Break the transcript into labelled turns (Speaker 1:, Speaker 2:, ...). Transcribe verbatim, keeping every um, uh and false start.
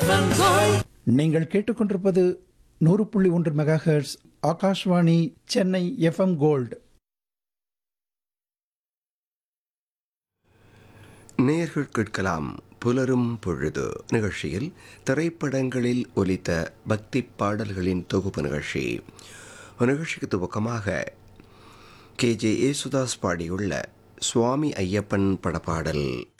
Speaker 1: நீங்கள் கேட்டுக்கொண்டிருப்பது நூறு புள்ளி ஒன்று mega hertz Akashvani Chennai FM gold.
Speaker 2: நேயர்கள் கேட்கலாம் புலரும் பொழுது நிகழ்ச்சியில் திரைப்படங்களில் ஒலித்த பக்தி பாடல்களின் தொகுப்பு நிகழ்ச்சி. நிகழ்ச்சிக்கு துவக்கமாக கே ஜே ஏசுதாஸ் பாடியுள்ள சுவாமி ஐயப்பன் படப்பாடல்.